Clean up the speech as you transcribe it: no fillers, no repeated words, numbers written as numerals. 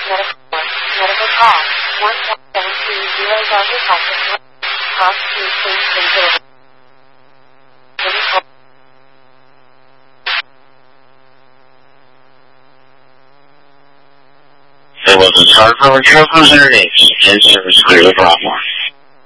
Medical call. 1720 Dr. Patrick. Cross 2, please consider. There was a charge for a careful internet. And service clearly problem.